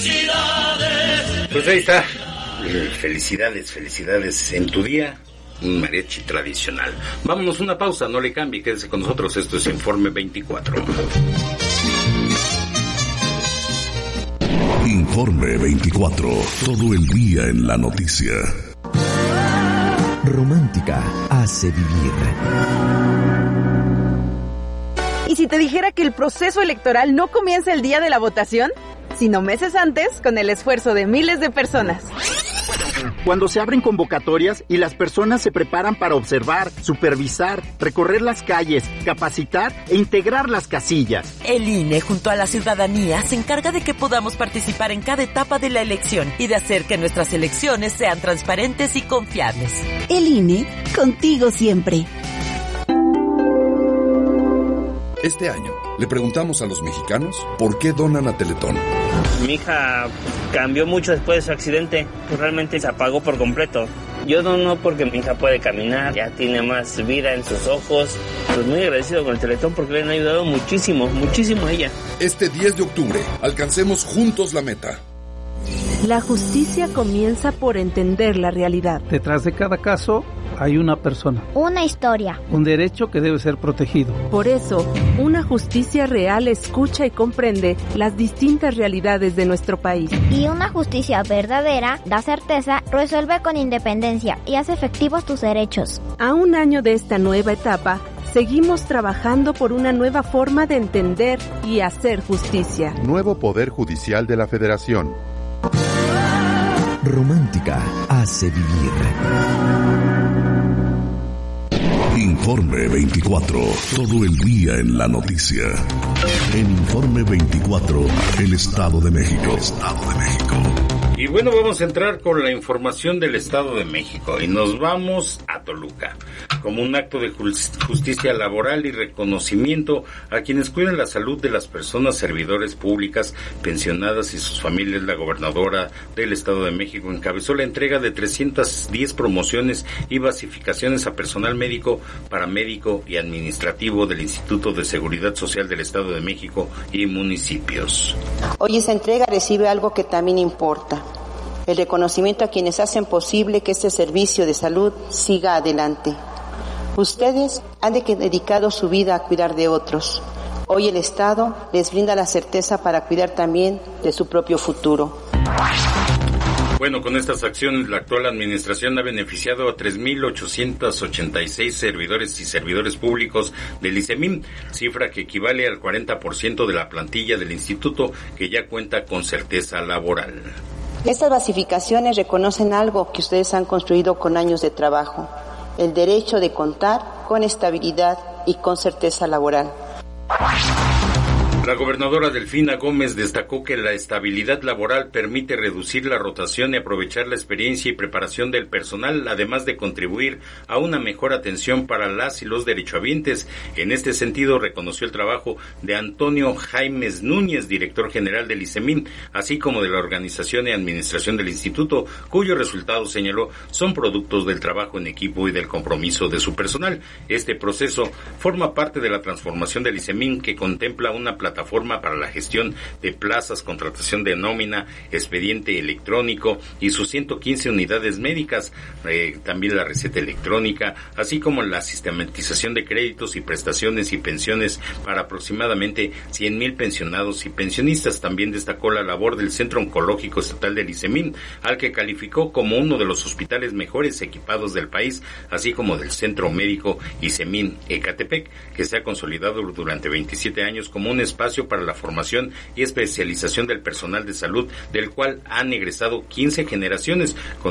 Pues ahí está. Felicidades en tu día. Un mariachi tradicional. Vámonos a una pausa, no le cambie, quédese con nosotros. Esto es Informe 24. Informe 24. Todo el día en la noticia. Romántica hace vivir. ¿Y si te dijera que el proceso electoral no comienza el día de la votación, sino meses antes, con el esfuerzo de miles de personas? Cuando se abren convocatorias y las personas se preparan para observar, supervisar, recorrer las calles, capacitar e integrar las casillas. El INE, junto a la ciudadanía, se encarga de que podamos participar en cada etapa de la elección y de hacer que nuestras elecciones sean transparentes y confiables. El INE, contigo siempre. Este año le preguntamos a los mexicanos por qué donan a Teletón. Mi hija cambió mucho después de su accidente, pues realmente se apagó por completo. Yo dono porque mi hija puede caminar, ya tiene más vida en sus ojos. Pues muy agradecido con el Teletón porque le han ayudado muchísimo a ella. Este 10 de octubre, alcancemos juntos la meta. La justicia comienza por entender la realidad. Detrás de cada caso hay una persona. Una historia. Un derecho que debe ser protegido. Por eso, una justicia real escucha y comprende las distintas realidades de nuestro país. Y una justicia verdadera da certeza, resuelve con independencia y hace efectivos tus derechos. A un año de esta nueva etapa, seguimos trabajando por una nueva forma de entender y hacer justicia. Nuevo Poder Judicial de la Federación. Romántica hace vivir. Informe 24. Todo el día en la noticia. En Informe 24, el Estado de México. Y bueno, vamos a entrar con la información del Estado de México y nos vamos a Toluca. Como un acto de justicia laboral y reconocimiento a quienes cuidan la salud de las personas servidores públicas, pensionadas y sus familias, la gobernadora del Estado de México encabezó la entrega de 310 promociones y basificaciones a personal médico, paramédico y administrativo del Instituto de Seguridad Social del Estado de México y municipios. Hoy esa entrega recibe algo que también importa: el reconocimiento a quienes hacen posible que este servicio de salud siga adelante. Ustedes han dedicado su vida a cuidar de otros. Hoy el Estado les brinda la certeza para cuidar también de su propio futuro. Bueno, con estas acciones, la actual administración ha beneficiado a 3,886 servidores y servidores públicos del ICEMIN, cifra que equivale al 40% de la plantilla del instituto, que ya cuenta con certeza laboral. Estas basificaciones reconocen algo que ustedes han construido con años de trabajo: el derecho de contar con estabilidad y con certeza laboral. La gobernadora Delfina Gómez destacó que la estabilidad laboral permite reducir la rotación y aprovechar la experiencia y preparación del personal, además de contribuir a una mejor atención para las y los derechohabientes. En este sentido, reconoció el trabajo de Antonio Jaimes Núñez, director general del ICEMIN, así como de la organización y administración del instituto, cuyos resultados, señaló, son productos del trabajo en equipo y del compromiso de su personal. Este proceso forma parte de la transformación del ICEMIN, que contempla una plataforma para la gestión de plazas, contratación de nómina, expediente electrónico y sus 115 unidades médicas, también la receta electrónica, así como la sistematización de créditos y prestaciones y pensiones para aproximadamente 100,000 pensionados y pensionistas. También destacó la labor del Centro Oncológico Estatal del ICEMIN, al que calificó como uno de los hospitales mejores equipados del país, así como del Centro Médico ICEMIN Ecatepec, que se ha consolidado durante 27 años como un espacio para la formación y especialización del personal de salud, del cual han egresado 15 generaciones, con